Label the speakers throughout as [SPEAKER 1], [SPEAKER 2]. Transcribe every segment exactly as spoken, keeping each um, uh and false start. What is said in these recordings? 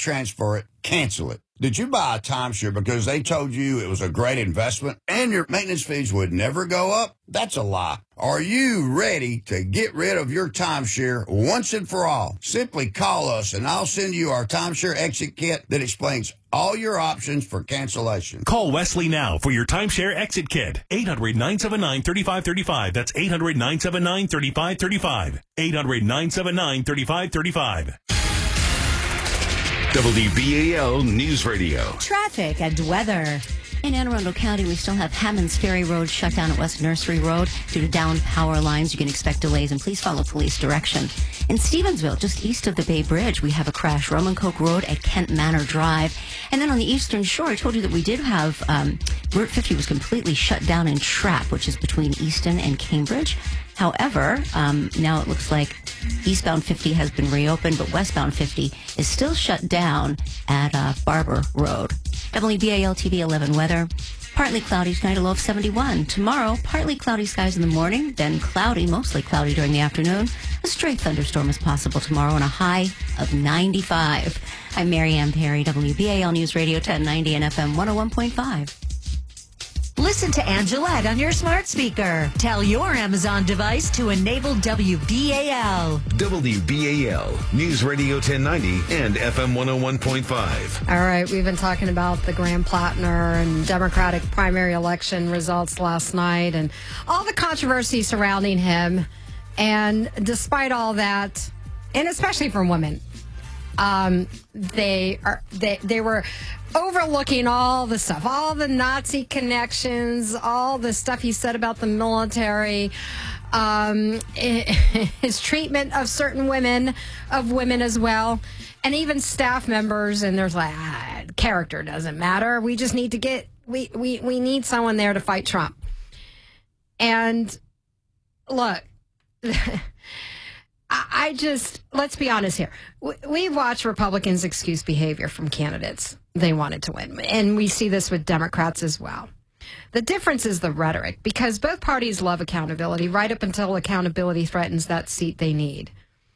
[SPEAKER 1] transfer it, cancel it. Did you buy a timeshare because they told you it was a great investment and your maintenance fees would never go up? That's a lie. Are you ready to get rid of your timeshare once and for all? Simply call us and I'll send you our timeshare exit kit that explains all your options for cancellation.
[SPEAKER 2] Call Wesley now for your timeshare exit kit. eight hundred, nine seven nine, three five three five. That's eight hundred, nine seven nine, three five three five. eight hundred, nine seven nine, three five three five.
[SPEAKER 3] W B A L News Radio.
[SPEAKER 4] Traffic and weather. In Anne Arundel County, we still have Hammonds Ferry Road shut down at West Nursery Road due to downed power lines. You can expect delays, and please follow police direction. In Stevensville, just east of the Bay Bridge, we have a crash. Roman Coke Road at Kent Manor Drive. And then on the eastern shore, I told you that we did have um, Route fifty was completely shut down in Trapp, which is between Easton and Cambridge. However, um, now it looks like eastbound fifty has been reopened, but westbound fifty is still shut down at uh, Barber Road. W B A L T V eleven weather. Partly cloudy tonight, a low of seventy-one. Tomorrow, partly cloudy skies in the morning, then cloudy, mostly cloudy during the afternoon. A stray thunderstorm is possible tomorrow and a high of ninety-five. I'm Mary Ann Perry, W B A L News Radio ten ninety and F M one oh one point five.
[SPEAKER 5] Listen to Angelette on your smart speaker. Tell your Amazon device to enable W B A L.
[SPEAKER 3] W B A L News Radio ten ninety and F M one oh one point five.
[SPEAKER 6] All right, we've been talking about the Graham Plattner and Democratic primary election results last night and all the controversy surrounding him. And despite all that, and especially for women, um, they are they they were overlooking all the stuff, all the Nazi connections, all the stuff he said about the military, um, his treatment of certain women, of women as well, and even staff members. And there's like, ah, character doesn't matter. We just need to get, we, we, we need someone there to fight Trump. And look, I just, let's be honest here. We watch Republicans excuse behavior from candidates they wanted to win. And we see this with Democrats as well. The difference is the rhetoric, because both parties love accountability right up until accountability threatens that seat they need.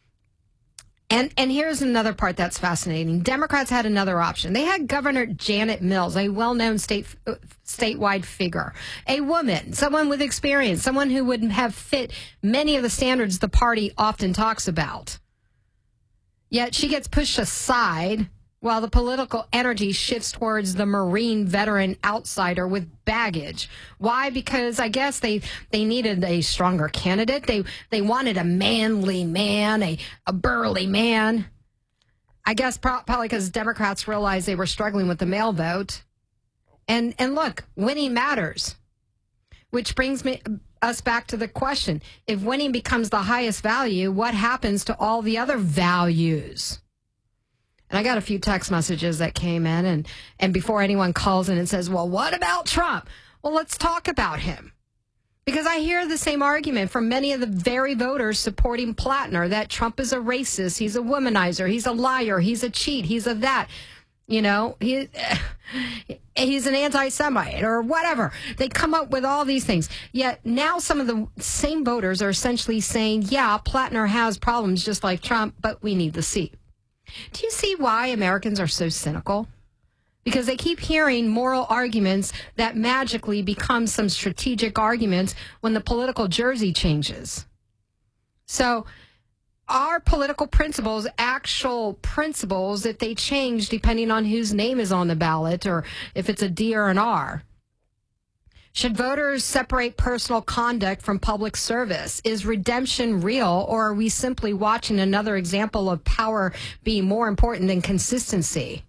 [SPEAKER 6] And and here's another part that's fascinating. Democrats had another option. They had Governor Janet Mills, a well-known state uh, statewide figure, a woman, someone with experience, someone who would have fit many of the standards the party often talks about. Yet she gets pushed aside while the political energy shifts towards the Marine veteran outsider with baggage. Why? Because I guess they, they needed a stronger candidate. They they wanted a manly man, a, a burly man. I guess pro- probably because Democrats realized they were struggling with the male vote. And and look, winning matters. Which brings me us back to the question. If winning becomes the highest value, what happens to all the other values? And I got a few text messages that came in, and, and before anyone calls in and says, well, what about Trump? Well, let's talk about him. Because I hear the same argument from many of the very voters supporting Plattner, that Trump is a racist, he's a womanizer, he's a liar, he's a cheat, he's a that. You know, he, he's an anti-Semite or whatever. They come up with all these things. Yet now some of the same voters are essentially saying, yeah, Plattner has problems just like Trump, but we need the seat. Do you see why Americans are so cynical? Because they keep hearing moral arguments that magically become some strategic arguments when the political jersey changes. So are political principles actual principles if they change depending on whose name is on the ballot or if it's a D or an R? Should voters separate personal conduct from public service? Is redemption real, or are we simply watching another example of power being more important than consistency?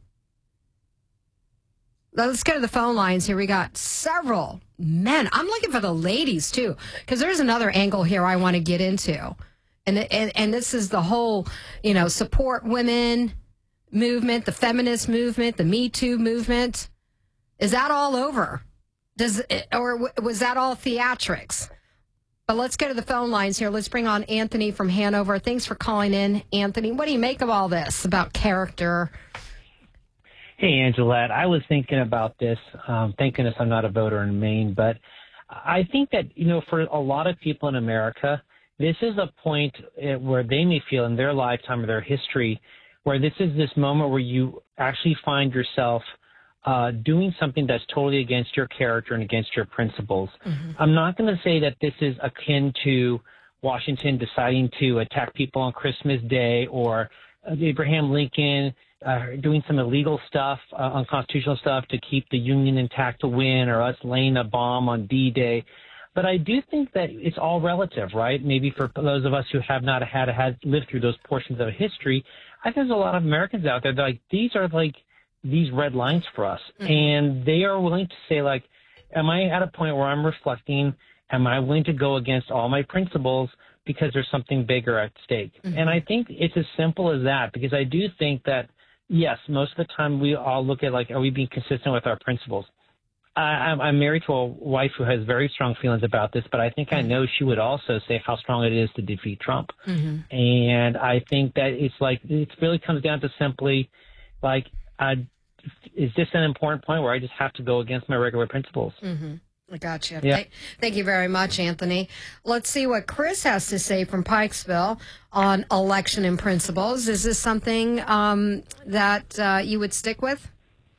[SPEAKER 6] Let's go to the phone lines here. We got several men. I'm looking for the ladies, too, because there's another angle here I want to get into. And, and, and this is the whole, you know, support women movement, the feminist movement, the Me Too movement. Is that all over? Does it, or was that all theatrics? But let's go to the phone lines here. Let's bring on Anthony from Hanover. Thanks for calling in, Anthony. What do you make of all this about character?
[SPEAKER 7] Hey, Angelette. I was thinking about this. Um, thank goodness I'm not a voter in Maine, but I think that, you know, for a lot of people in America, this is a point where they may feel in their lifetime or their history where this is this moment where you actually find yourself uh, doing something that's totally against your character and against your principles. Mm-hmm. I'm not going to say that this is akin to Washington deciding to attack people on Christmas Day, or Abraham Lincoln uh, doing some illegal stuff, uh, unconstitutional stuff to keep the Union intact to win, or us laying a bomb on D-Day. But I do think that it's all relative, right? Maybe for those of us who have not had, had lived through those portions of history, I think there's a lot of Americans out there that are like, these are like these red lines for us. Mm-hmm. And they are willing to say, like, am I at a point where I'm reflecting, am I willing to go against all my principles because there's something bigger at stake? Mm-hmm. And I think it's as simple as that, because I do think that, yes, most of the time we all look at, like, are we being consistent with our principles? I, I'm married to a wife who has very strong feelings about this, but I think I know she would also say how strong it is to defeat Trump. Mm-hmm. And I think that it's like, it really comes down to simply, like, uh, is this an important point where I just have to go against my regular principles?
[SPEAKER 6] Mm-hmm. I got you.
[SPEAKER 7] Yeah.
[SPEAKER 6] Thank, thank you very much, Anthony. Let's see what Chris has to say from Pikesville on election and principles. Is this something um, that uh, you would stick with?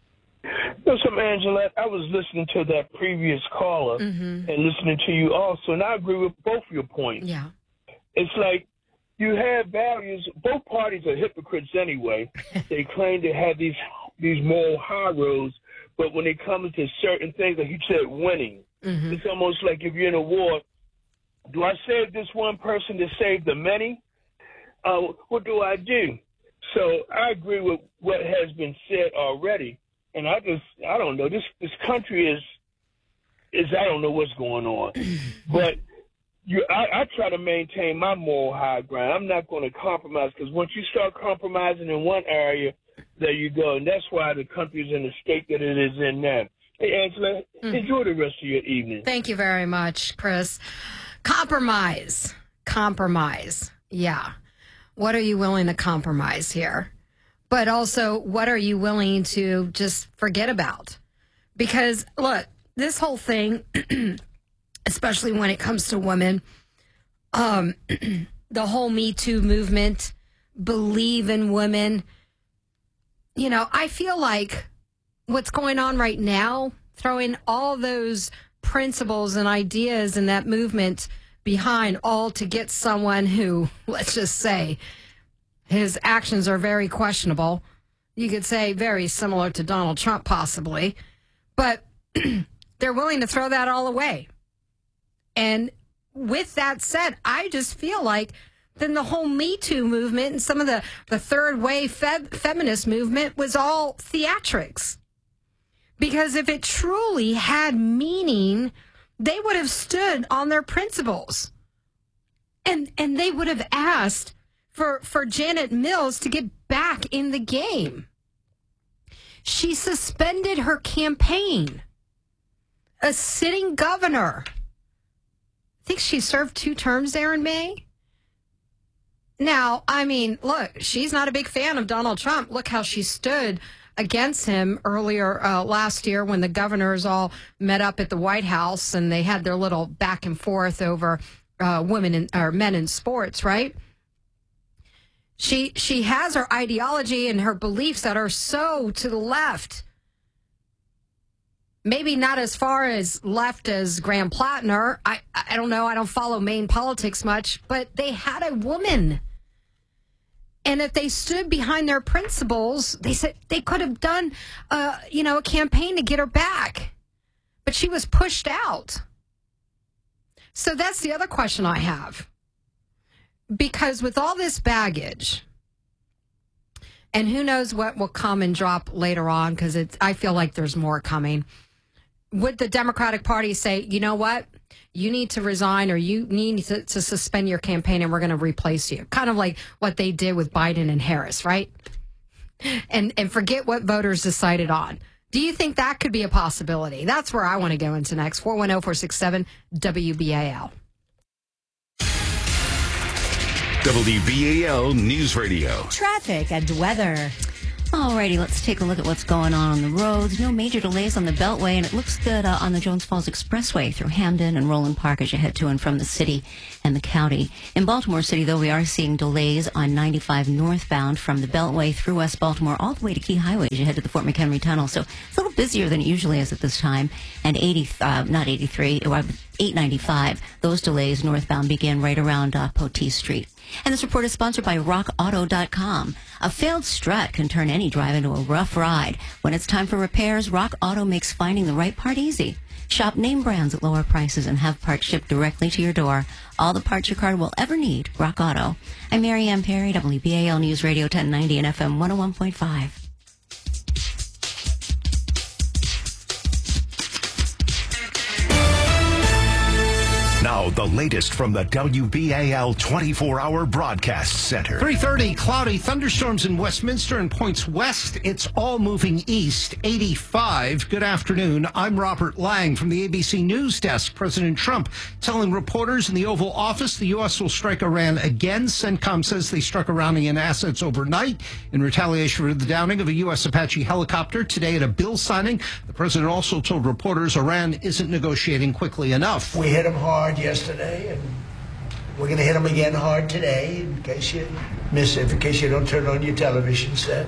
[SPEAKER 8] Listen, Angelette, I was listening to that previous caller mm-hmm. and listening to you also, and I agree with both your points.
[SPEAKER 6] Yeah.
[SPEAKER 8] It's like you have values. Both parties are hypocrites anyway. They claim to have these these moral high roads, but when it comes to certain things, like you said, winning, mm-hmm. it's almost like if you're in a war, do I save this one person to save the many? Uh, what do I do? So I agree with what has been said already. And I just, I don't know, this this country is, is I don't know what's going on. But you, I, I try to maintain my moral high ground. I'm not going to compromise, because once you start compromising in one area, there you go. And that's why the country is in the state that it is in now. Hey, Angela, mm. enjoy the rest of your evening.
[SPEAKER 6] Thank you very much, Chris. Compromise. Compromise. Yeah. What are you willing to compromise here? But also, what are you willing to just forget about? Because, look, this whole thing, especially when it comes to women, um, the whole Me Too movement, believe in women. You know, I feel like what's going on right now, throwing all those principles and ideas and that movement behind, all to get someone who, let's just say, his actions are very questionable. You could say very similar to Donald Trump, possibly. But they're willing to throw that all away. And with that said, I just feel like then the whole Me Too movement and some of the, the third wave fe- feminist movement was all theatrics. Because if it truly had meaning, they would have stood on their principles. And, and they would have asked For, for Janet Mills to get back in the game. She suspended her campaign. A sitting governor. I think she served two terms there in May. Now, I mean, look, she's not a big fan of Donald Trump. Look how she stood against him earlier uh, last year when the governors all met up at the White House and they had their little back and forth over uh, women in, or men in sports, right? She she has her ideology and her beliefs that are so to the left. Maybe not as far as left as Graham Plattner. I, I don't know. I don't follow Maine politics much. But they had a woman. And if they stood behind their principles, they said they could have done, uh, you know, a campaign to get her back. But she was pushed out. So that's the other question I have. Because with all this baggage, and who knows what will come and drop later on, because it's I feel like there's more coming. Would the Democratic Party say, you know what, you need to resign or you need to, to suspend your campaign and we're going to replace you? Kind of like what they did with Biden and Harris, right? And and forget what voters decided on. Do you think that could be a possibility? That's where I want to go into next. four one zero, four six seven, W B A L.
[SPEAKER 3] W B A L News Radio.
[SPEAKER 5] Traffic and weather.
[SPEAKER 4] Alrighty, let's take a look at what's going on on the roads. No major delays on the Beltway, and it looks good uh, on the Jones Falls Expressway through Hamden and Roland Park as you head to and from the city and the county. In Baltimore City, though, we are seeing delays on ninety-five northbound from the Beltway through West Baltimore all the way to Key Highway as you head to the Fort McHenry Tunnel. So it's a little busier than it usually is at this time. And eighty, uh, not eighty-three, eight ninety-five, those delays northbound begin right around uh, Poteet Street. And this report is sponsored by rock auto dot com. A failed strut can turn any drive into a rough ride. When it's time for repairs, Rock Auto makes finding the right part easy. Shop name brands at lower prices and have parts shipped directly to your door. All the parts your car will ever need, Rock Auto. I'm Mary Ann Perry, W B A L News Radio ten ninety and F M one oh one point five.
[SPEAKER 9] Now, the latest from the W B A L twenty-four hour Broadcast Center.
[SPEAKER 10] three thirty, cloudy, thunderstorms in Westminster and points west. It's all moving east, eighty-five. Good afternoon. I'm Robert Lang from the A B C News Desk. President Trump telling reporters in the Oval Office the U S will strike Iran again. CENTCOM says they struck Iranian assets overnight in retaliation for the downing of a U S Apache helicopter today at a bill signing. The president also told reporters Iran isn't negotiating quickly enough.
[SPEAKER 11] We hit him hard yesterday, and we're going to hit them again hard today, in case you miss it, in case you don't turn on your television set.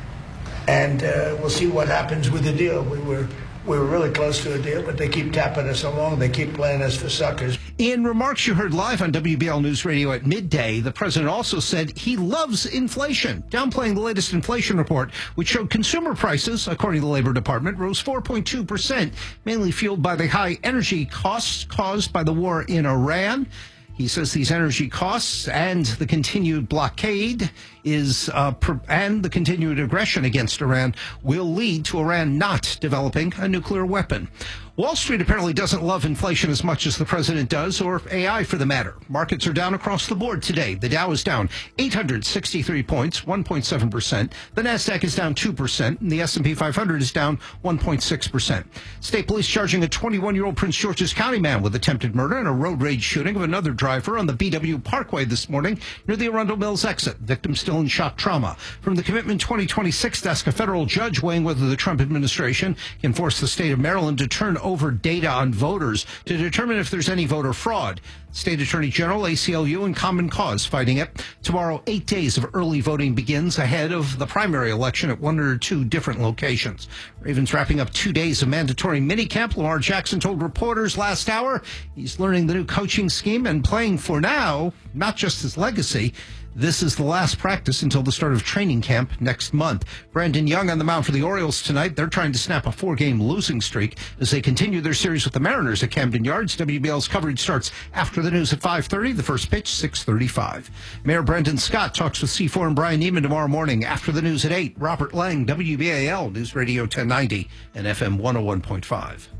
[SPEAKER 11] And uh, we'll see what happens with the deal. We were we were really close to a deal, but they keep tapping us along. They keep playing us for suckers.
[SPEAKER 10] In remarks you heard live on W B L News Radio at midday, the president also said he loves inflation, downplaying the latest inflation report, which showed consumer prices, according to the Labor Department, rose four point two percent, mainly fueled by the high energy costs caused by the war in Iran. He says these energy costs and the continued blockade is uh, per- and the continued aggression against Iran will lead to Iran not developing a nuclear weapon. Wall Street apparently doesn't love inflation as much as the president does, or A I for the matter. Markets are down across the board today. The Dow is down eight hundred sixty-three points, one point seven percent. The Nasdaq is down two percent, and the S and P five hundred is down one point six percent. State police charging a twenty-one-year-old Prince George's County man with attempted murder and a road rage shooting of another driver on the B W Parkway this morning near the Arundel Mills exit. Victim still in shock trauma. From the Commitment twenty twenty-six desk, a federal judge weighing whether the Trump administration can force the state of Maryland to turn over data on voters to determine if there's any voter fraud. State Attorney General, A C L U, and Common Cause fighting it. Tomorrow, eight days of early voting begins ahead of the primary election at one or two different locations. Ravens wrapping up two days of mandatory minicamp. Lamar Jackson told reporters last hour he's learning the new coaching scheme and playing for now, not just his legacy. This is the last practice until the start of training camp next month. Brandon Young on the mound for the Orioles tonight. They're trying to snap a four-game losing streak as they continue their series with the Mariners at Camden Yards. W B L's coverage starts after the news at five thirty. The first pitch, six thirty-five. Mayor Brendan Scott talks with C four and Brian Neiman tomorrow morning after the news at eight. Robert Lang, W B A L News Radio ten ninety and F M one oh one point five.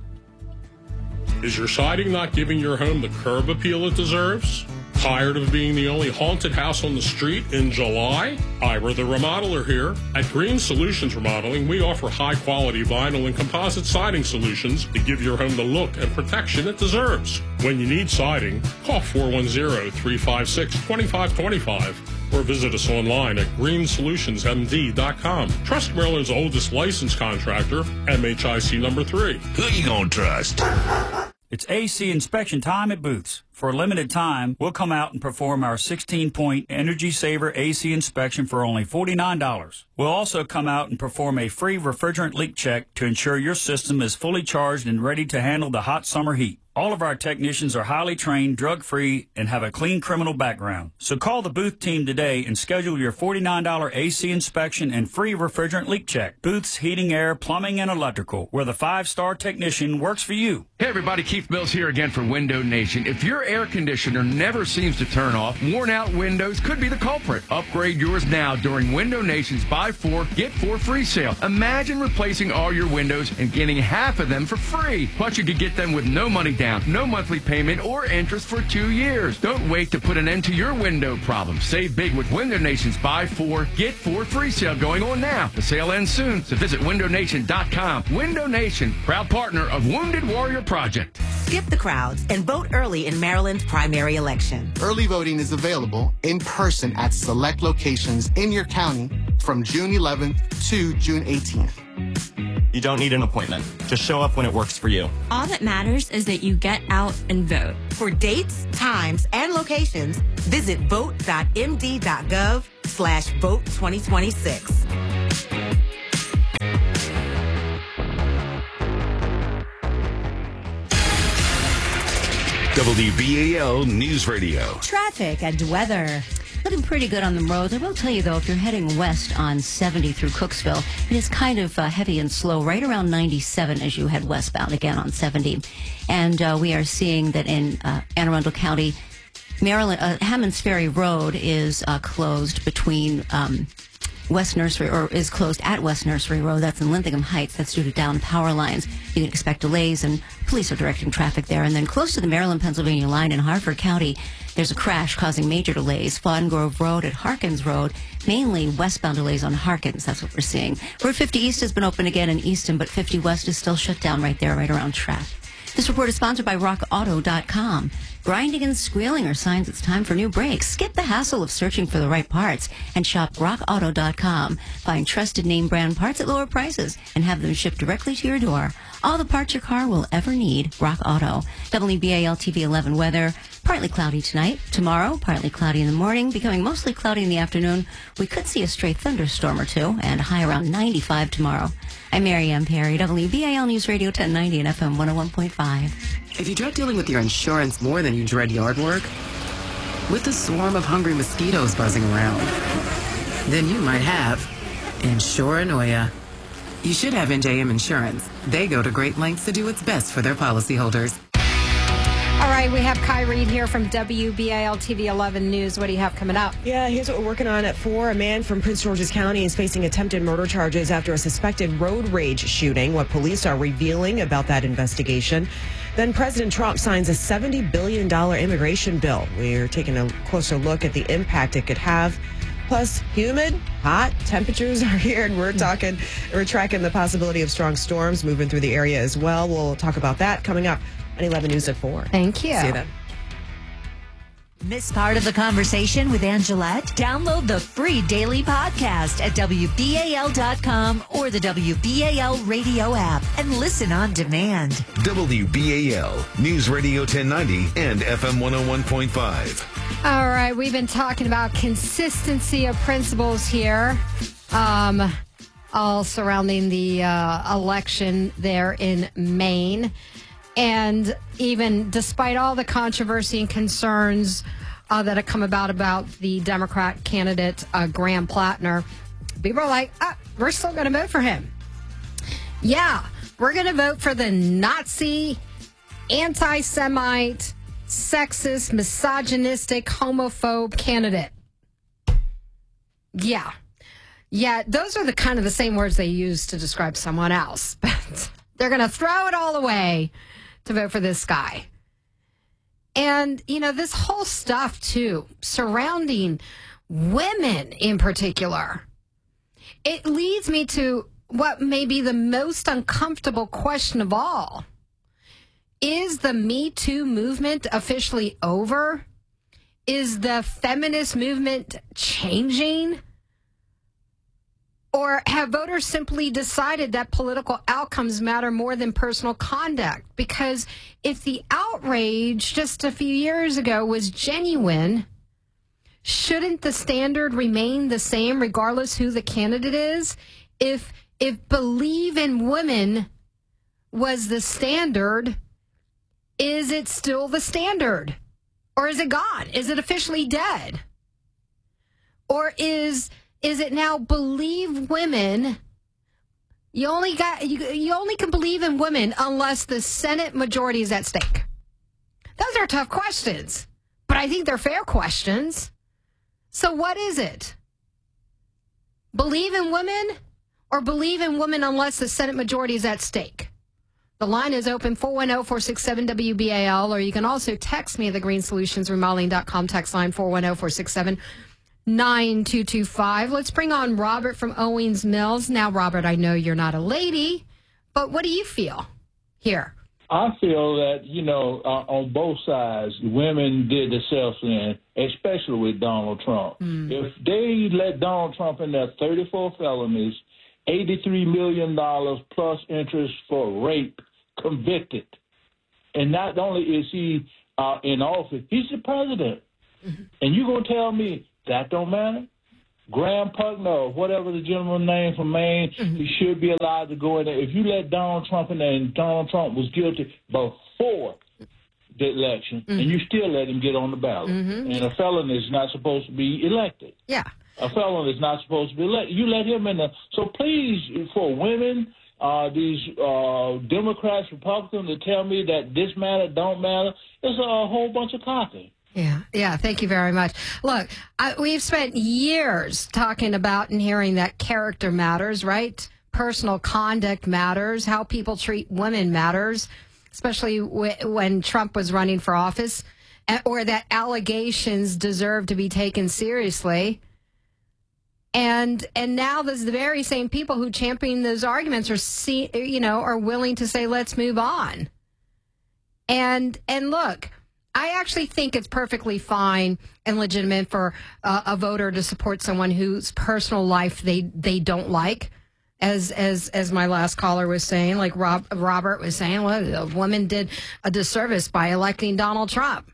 [SPEAKER 12] Is your siding not giving your home the curb appeal it deserves? Tired of being the only haunted house on the street in July? Ira the Remodeler here. At Green Solutions Remodeling, we offer high-quality vinyl and composite siding solutions to give your home the look and protection it deserves. When you need siding, call four one zero, three five six, two five two five or visit us online at green solutions m d dot com. Trust Maryland's oldest licensed contractor, M H I C number three.
[SPEAKER 9] Who you gonna trust?
[SPEAKER 13] It's A C inspection time at Booth's. For a limited time, we'll come out and perform our sixteen-point Energy Saver A C inspection for only forty-nine dollars. We'll also come out and perform a free refrigerant leak check to ensure your system is fully charged and ready to handle the hot summer heat. All of our technicians are highly trained, drug-free, and have a clean criminal background. So call the Booth team today and schedule your forty-nine dollars A C inspection and free refrigerant leak check. Booth's Heating, Air, Plumbing, and Electrical, where the five-star technician works for you.
[SPEAKER 14] Hey everybody, Keith Mills here again for Window Nation. If your air conditioner never seems to turn off, worn out windows could be the culprit. Upgrade yours now during Window Nation's Buy Four, Get Four Free sale. Imagine replacing all your windows and getting half of them for free. Plus you could get them with no money down down. No monthly payment or interest for two years. Don't wait to put an end to your window problem. Save big with Window Nation's Buy Four, Get Four Free sale going on now. The sale ends soon, so visit window nation dot com. Window Nation, proud partner of Wounded Warrior Project.
[SPEAKER 15] Skip the crowds and vote early in Maryland's primary election.
[SPEAKER 16] Early voting is available in person at select locations in your county from June eleventh to June eighteenth.
[SPEAKER 17] You don't need an appointment. Just show up when it works for you.
[SPEAKER 18] All that matters is that you get out and vote.
[SPEAKER 15] For dates, times, and locations, visit vote dot m d dot gov slash vote twenty twenty-six.
[SPEAKER 3] W B A L News Radio.
[SPEAKER 4] Traffic and weather. Looking pretty good on the roads. I will tell you, though, if you're heading west on seventy through Cooksville, it is kind of uh, heavy and slow right around ninety-seven as you head westbound again on seventy. And uh, we are seeing that in uh, Anne Arundel County, Maryland, uh, Hammonds Ferry Road is uh, closed between um, West Nursery, or is closed at West Nursery Road. That's in Linthicum Heights. That's due to down power lines. You can expect delays, and police are directing traffic there. And then close to the Maryland-Pennsylvania line in Harford County, there's a crash causing major delays. Fawn Grove Road at Harkins Road, mainly westbound delays on Harkins. That's what we're seeing. Road fifty East has been open again in Easton, but fifty West is still shut down right there, right around Track. This report is sponsored by rock auto dot com. Grinding and squealing are signs it's time for new brakes. Skip the hassle of searching for the right parts and shop rock auto dot com. Find trusted name brand parts at lower prices and have them shipped directly to your door. All the parts your car will ever need. Rock Auto. W B A L T V eleven weather. Partly cloudy tonight. Tomorrow, partly cloudy in the morning, becoming mostly cloudy in the afternoon. We could see a stray thunderstorm or two, and high around ninety-five tomorrow. I'm Mary Ann Perry, W B A L News Radio ten ninety and F M one oh one point five.
[SPEAKER 19] If you dread dealing with your insurance more than you dread yard work, with a swarm of hungry mosquitoes buzzing around, then you might have Insuranoia. You should have N J M Insurance. They go to great lengths to do what's best for their policyholders.
[SPEAKER 6] All right, we have Kai Reed here from W B A L T V eleven News. What do you have coming up?
[SPEAKER 20] Yeah, here's what we're working on at four. A man from Prince George's County is facing attempted murder charges after a suspected road rage shooting. What police are revealing about that investigation. Then President Trump signs a seventy billion dollars immigration bill. We're taking a closer look at the impact it could have. Plus, humid, hot temperatures are here, and we're talking, we're tracking the possibility of strong storms moving through the area as well. We'll talk about that coming up on eleven News at four.
[SPEAKER 6] Thank you.
[SPEAKER 20] See you then.
[SPEAKER 5] Miss part of the conversation with Angelette? Download the free daily podcast at W B A L dot com or the W B A L radio app and listen on demand.
[SPEAKER 3] W B A L News Radio ten ninety and F M one oh one point five.
[SPEAKER 6] All right, we've been talking about consistency of principles here, um, all surrounding the uh, election there in Maine. And even despite all the controversy and concerns uh, that have come about about the Democrat candidate, uh, Graham Plattner, people are like, ah, we're still going to vote for him. Yeah, we're going to vote for the Nazi, anti-Semite, sexist, misogynistic, homophobe candidate. Yeah. Yeah, those are the kind of the same words they use to describe someone else. But they're going to throw it all away to vote for this guy. And, you know, this whole stuff, too, surrounding women in particular, it leads me to what may be the most uncomfortable question of all. Is the Me Too movement officially over? Is the feminist movement changing? Or have voters simply decided that political outcomes matter more than personal conduct? Because if the outrage just a few years ago was genuine, shouldn't the standard remain the same regardless who the candidate is? If if believe in women was the standard, is it still the standard? Or is it gone? Is it officially dead? Or is is it now believe women? You only got you, you only can believe in women unless the Senate majority is at stake. Those are tough questions, but I think they're fair questions. So what is it? Believe in women or believe in women unless the Senate majority is at stake? The line is open, four one zero, four six seven, W B A L, or you can also text me at the green solutions remodeling dot com text line, four one zero, four six seven, nine two two five. Let's bring on Robert from Owings Mills. Now, Robert, I know you're not a lady, but what do you feel here?
[SPEAKER 21] I feel that, you know, uh, on both sides, women did themselves in, especially with Donald Trump. Mm. If they let Donald Trump in there thirty-four felonies, eighty-three million dollars plus interest for rape, convicted. And not only is he uh, in office, he's the president. Mm-hmm. And you going to tell me that don't matter? Graham Puckner, whatever the gentleman's name from Maine, mm-hmm. he should be allowed to go in there. If you let Donald Trump in there and Donald Trump was guilty before the election, mm-hmm. and you still let him get on the ballot. Mm-hmm. And a felon is not supposed to be elected.
[SPEAKER 6] Yeah.
[SPEAKER 21] A felon is not supposed to be elected. You let him in there. So please, for women, uh, these uh, Democrats, Republicans that tell me that this matter don't matter, it's a whole bunch of copy.
[SPEAKER 6] Yeah, yeah. Thank you very much. Look, I, we've spent years talking about and hearing that character matters, right? Personal conduct matters. How people treat women matters, especially w- when Trump was running for office, or that allegations deserve to be taken seriously. And and now there's the very same people who champion those arguments are see, you know are willing to say let's move on. And and look, I actually think it's perfectly fine and legitimate for uh, a voter to support someone whose personal life they, they don't like. As as as my last caller was saying, like Rob, Robert was saying, well, a woman did a disservice by electing Donald Trump.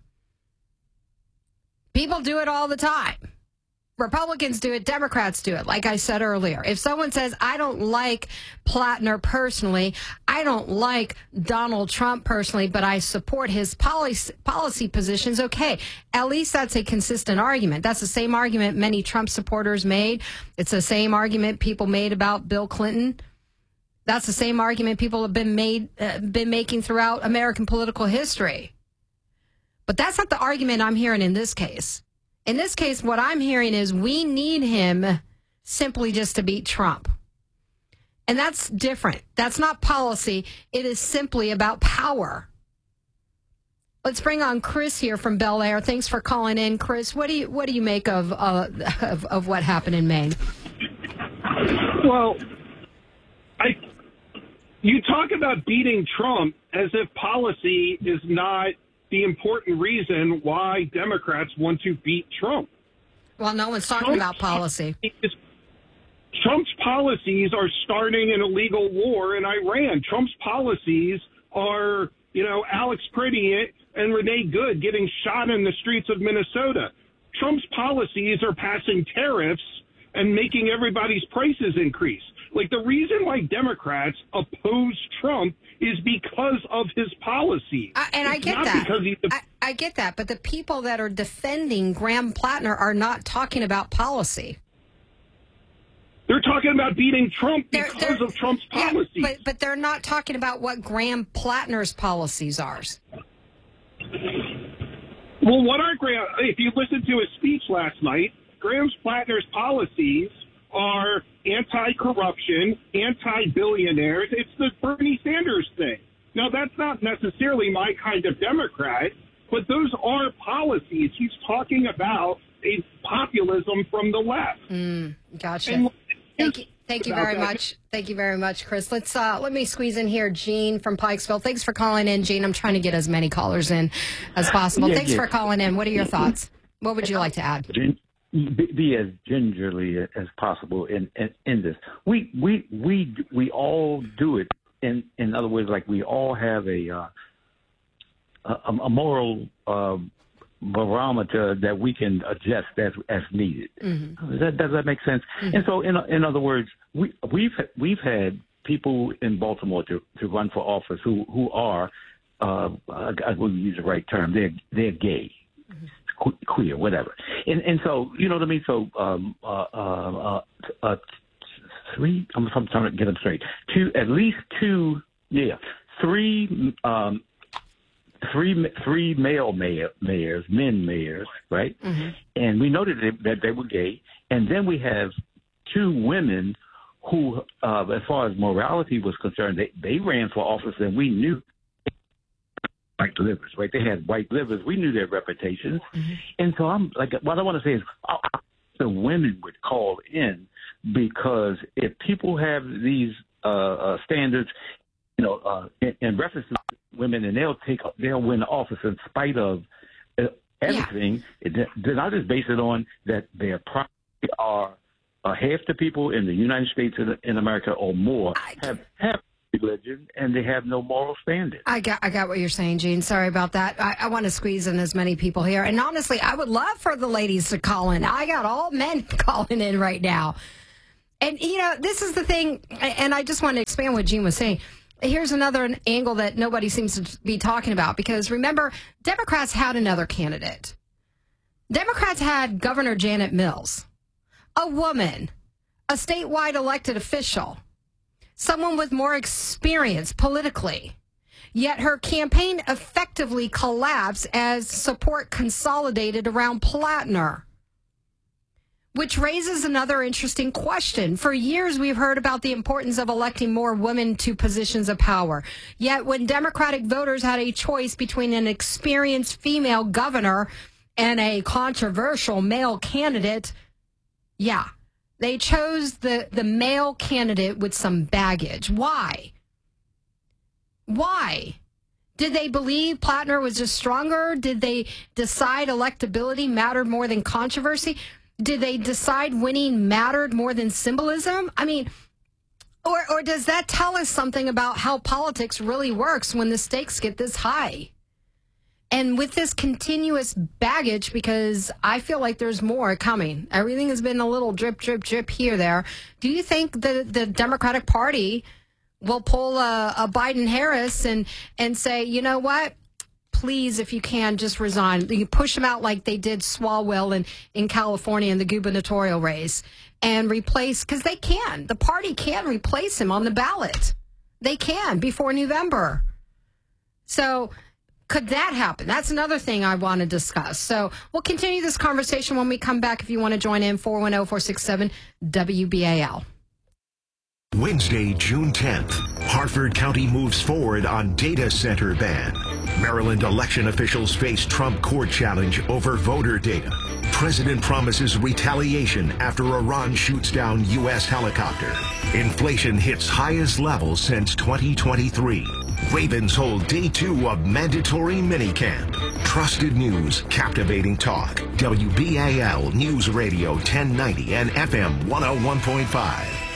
[SPEAKER 6] People do it all the time. Republicans do it. Democrats do it. Like I said earlier, if someone says, I don't like Plattner personally, I don't like Donald Trump personally, but I support his policy, policy positions, okay, at least that's a consistent argument. That's the same argument many Trump supporters made. It's the same argument people made about Bill Clinton. That's the same argument people have been made, uh, been making throughout American political history. But that's not the argument I'm hearing in this case. In this case, what I'm hearing is we need him simply just to beat Trump. And that's different. That's not policy. It is simply about power. Let's bring on Chris here from Bel Air. Thanks for calling in, Chris. What do you what do you make of uh, of, of what happened in Maine?
[SPEAKER 22] Well, I you talk about beating Trump as if policy is not the important reason why Democrats want to beat Trump.
[SPEAKER 6] Well, no one's talking
[SPEAKER 22] Trump's
[SPEAKER 6] about policy.
[SPEAKER 22] Policies, Trump's policies are starting an illegal war in Iran. Trump's policies are, you know, Alex Pretty and Renee Good getting shot in the streets of Minnesota. Trump's policies are passing tariffs and making everybody's prices increase. Like, the reason why Democrats oppose Trump is because of his policies.
[SPEAKER 6] Uh, and
[SPEAKER 22] it's
[SPEAKER 6] I get
[SPEAKER 22] not
[SPEAKER 6] that.
[SPEAKER 22] Because he's a-
[SPEAKER 6] I, I get that. But the people that are defending Graham Plattner are not talking about policy.
[SPEAKER 22] They're talking about beating Trump
[SPEAKER 6] They're-
[SPEAKER 22] because
[SPEAKER 6] they're-
[SPEAKER 22] of Trump's
[SPEAKER 6] Yeah,
[SPEAKER 22] policies.
[SPEAKER 6] but, but they're not talking about what Graham Plattner's policies are.
[SPEAKER 22] Well, what are Graham? If you listened to his speech last night, Graham Plattner's policies are anti-corruption, anti-billionaires. It's the Bernie Sanders thing. Now, that's not necessarily my kind of Democrat, but those are policies. He's talking about a populism from the left.
[SPEAKER 6] Mm, gotcha.
[SPEAKER 22] And
[SPEAKER 6] Thank you. Thank you very much. Thank you very much, Chris. Let's uh, let me squeeze in here, Gene from Pikesville. Thanks for calling in, Gene. I'm trying to get as many callers in as possible.
[SPEAKER 23] Yeah,
[SPEAKER 6] Thanks
[SPEAKER 23] yeah.
[SPEAKER 6] for calling in. What are your thoughts? What would you like to add?
[SPEAKER 23] Be, be as gingerly as possible in, in, in this. We we we we all do it. In in other words, like we all have a uh, a, a moral uh, barometer that we can adjust as as needed. Mm-hmm. Does that does that make sense? Mm-hmm. And so, in in other words, we we've we've had people in Baltimore to, to run for office who who are uh, I will use the right term. They're they're gay. Mm-hmm. Queer, whatever, and and so you know what I mean. So um, uh, uh, uh, three. I'm, I'm trying to get them straight. Two, at least two. Yeah, three. Um, three, three male mayor, mayors, men mayors, right? Mm-hmm. And we noted that, that they were gay, and then we have two women who, uh, as far as morality was concerned, they, they ran for office, and we knew white livers, right? They had white livers. We knew their reputations. Mm-hmm. And so I'm like, what I want to say is I, I, the women would call in, because if people have these uh, uh, standards, you know, uh, in, in reference to women, and they'll take, they'll win office in spite of uh, everything, yeah. then I just base it on that their probably are uh, half the people in the United States in, in America or more have have religion, and they have no moral standard.
[SPEAKER 6] I got, I got what you're saying, Gene. Sorry about that. I, I want to squeeze in as many people here, and honestly, I would love for the ladies to call in. I got all men calling in right now, and you know, this is the thing. And I just want to expand what Gene was saying. Here's another angle that nobody seems to be talking about, because remember, Democrats had another candidate. Democrats had Governor Janet Mills, a woman, a statewide elected official, someone with more experience politically. Yet her campaign effectively collapsed as support consolidated around Plattner. Which raises another interesting question. For years, we've heard about the importance of electing more women to positions of power. Yet when Democratic voters had a choice between an experienced female governor and a controversial male candidate, yeah, they chose the, the male candidate with some baggage. Why? Why? Did they believe Plattner was just stronger? Did they decide electability mattered more than controversy? Did they decide winning mattered more than symbolism? I mean, or or does that tell us something about how politics really works when the stakes get this high? And with this continuous baggage, because I feel like there's more coming. Everything has been a little drip, drip, drip here, there. Do you think the, the Democratic Party will pull a, a Biden-Harris and, and say, you know what? Please, if you can, just resign. You push them out like they did Swalwell in, in California in the gubernatorial race, and replace, because they can. The party can replace him on the ballot. They can before November. So could that happen? That's another thing I want to discuss. So we'll continue this conversation when we come back. If you want to join in, four one zero, four six seven, W B A L.
[SPEAKER 9] Wednesday, June tenth, Hartford County moves forward on data center ban. Maryland election officials face Trump court challenge over voter data. President promises retaliation after Iran shoots down U S helicopter. Inflation hits highest levels since twenty twenty-three. Ravens hold day two of mandatory minicamp. Trusted news, captivating talk. W B A L News Radio ten ninety and F M one oh one point five.